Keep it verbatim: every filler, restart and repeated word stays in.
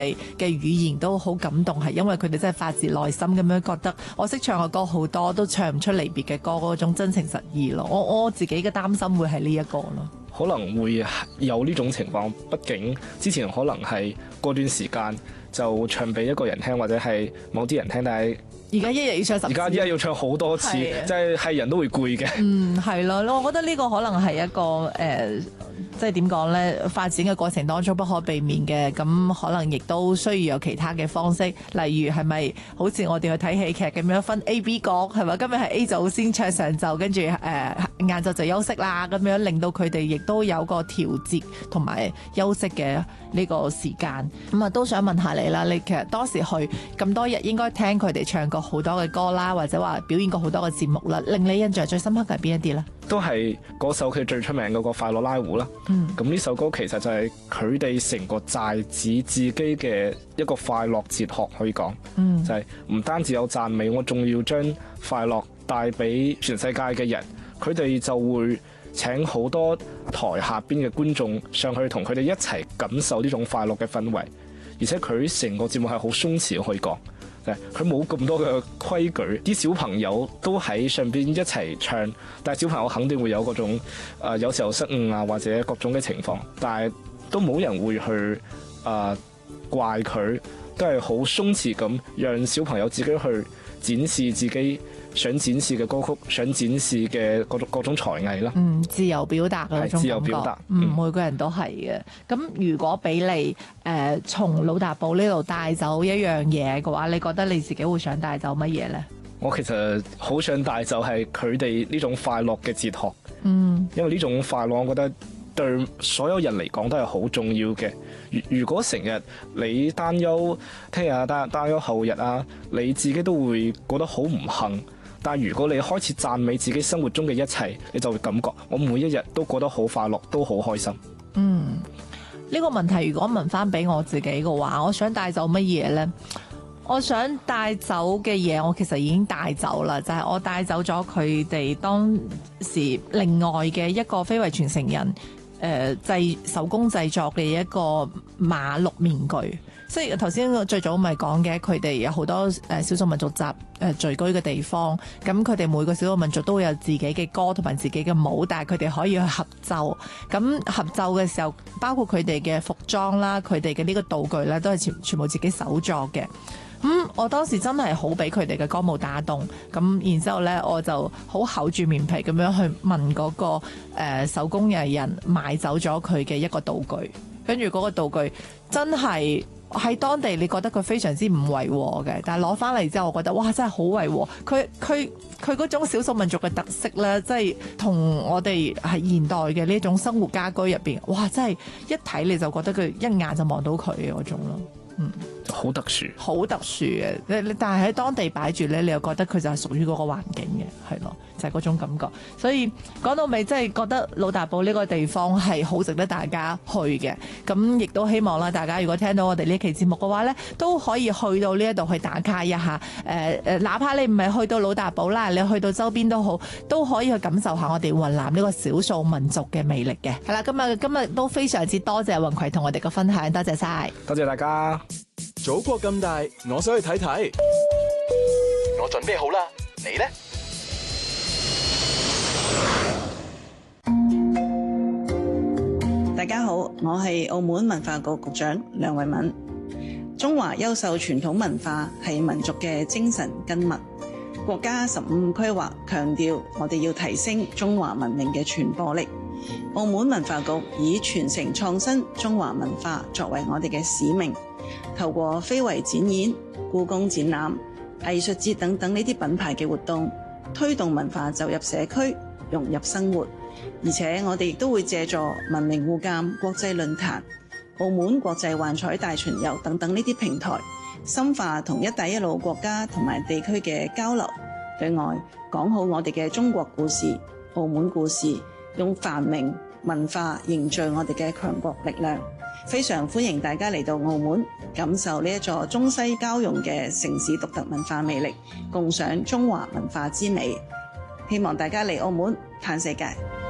嘅語言都好感動，係因為佢哋真係發自內心咁樣覺得我識唱嘅歌好多都唱唔出離別嘅歌嗰種真情實意咯。我我自己嘅擔心會係呢一個咯。 可能會有呢種情況，畢竟之前可能係過段時間就唱俾一個人聽，或者係某啲人聽，但係而家一日要唱十次， 而家依家要唱好多次，即係係人都會攰嘅。 嗯，係咯，我覺得呢個可能係一個誒、呃，即係點講呢？發展嘅過程當中不可避免嘅，咁可能亦都需要有其他嘅方式，例如係咪好似我哋去睇戲劇咁樣分 A、B 角，係咪？今日係 A 組先唱上晝，跟住誒晏晝就休息啦，咁樣令到佢哋亦都有個調節同埋休息嘅呢個時間。咁啊，都想問下你啦，你其實當時去咁多日，應該聽佢哋唱過好多嘅歌啦，或者話表演過好多嘅節目啦，令你印象最深刻嘅係邊一啲呢？ 都係嗰首佢最出名嗰個快樂拉胡啦。嗯，咁呢首歌其實就係佢哋成個寨子自己嘅一個快樂哲學，可以講。嗯，就係唔單止有讚美，我仲要將快樂帶俾全世界嘅人。佢哋就會請好多台下邊嘅觀眾上去同佢哋一齊感受呢種快樂嘅氛圍，而且佢成個節目係好鬆弛，可以講。佢冇咁多嘅規矩，啲小朋友都喺上邊一齊唱，但係小朋友肯定會有嗰種誒、呃，有時候失誤啊，或者各種嘅情況，但係都冇人會去誒、呃、怪佢，都係好鬆弛咁，讓小朋友自己去展示自己想展示嘅歌曲，想展示嘅各種各種才藝啦。嗯， 自由表達嗰種自由表達， 嗯，每個人都係嘅。咁如果俾你誒從老大埔呢度帶走一樣嘢嘅話，你覺得你自己會想帶走乜嘢呢？ 我其實好想帶走係佢哋呢種快樂嘅哲學。嗯，因為呢種快樂，我覺得對所有人嚟講都係好重要嘅。如果成日你擔憂聽日啊，擔擔憂後日啊，你自己都會覺得好唔幸。但如果你開始讚美自己生活中嘅一切，你就會感覺我每一日都過得好快樂，都好開心。 嗯，呢個問題如果問翻俾我自己嘅話，我想帶走乜嘢呢？我想帶走嘅嘢，我其實已經帶走啦，就係我帶走咗佢哋當時另外嘅一個非遺傳承人誒製手工製作嘅一個馬鹿面具。即係頭先我最早咪講嘅，佢哋有好多誒少數民族集誒聚居嘅地方，咁佢哋每個少數民族都會有自己嘅歌同埋自己嘅舞，但係佢哋可以去合奏。咁合奏嘅時候，包括佢哋嘅服裝啦，佢哋嘅呢個道具咧，都係全全部自己手作嘅。咁、嗯、我當時真係好俾佢哋嘅歌舞打動，咁然之後咧，我就好厚住面皮咁樣去問嗰、那個、呃、手工藝人買走咗佢嘅一個道具，跟住嗰個道具真係喺當地你覺得佢非常之唔違和嘅，但係攞翻嚟之後，我覺得哇真係好違和，佢佢佢嗰種少數民族嘅特色咧，即係同我哋係現代嘅呢種生活家居入邊，哇真係一睇你就覺得佢一眼就望到佢嘅嗰種咯。嗯， 好特殊， 好特殊嘅，你但係喺當地擺住咧，你又覺得佢就係屬於嗰個環境嘅，係咯，就係、是、嗰種感覺。所以講到尾，真係覺得老大埔呢個地方係好值得大家去嘅。咁亦都希望啦，大家如果聽到我哋呢期節目嘅話咧，都可以去到呢一度去打卡一下。誒、呃、誒，哪怕你唔係去到老大埔啦，你去到周邊都好，都可以去感受下我哋雲南呢個少數民族嘅魅力嘅。係啦，今日今日都非常之多謝雲葵同我哋嘅分享，多謝晒， 多謝大家。 祖國咁大，我想去睇睇。我準備好啦，你呢？ 大家好，我係澳門文化局局長梁慧敏。中華優秀傳統文化係民族嘅精神根脈。國家十五規劃強調，我哋要提升中華文明嘅傳播力。澳門文化局以傳承創新中華文化作為我哋嘅使命。透過非遺展演、故宮展覽、藝術節等等呢啲品牌嘅活動，推動文化走入社區，融入生活。而且我哋亦都會借助文明互鑒國際論壇、澳門國際幻彩大巡遊等等呢啲平台，深化同一帶一路國家同埋地區嘅交流。對外講好我哋嘅中國故事、澳門故事，用繁榮文化凝聚我哋嘅強國力量。非常歡迎大家嚟到澳門，感受呢一座中西交融嘅城市獨特文化魅力，共賞中華文化之美。希望大家嚟澳門嘆世界。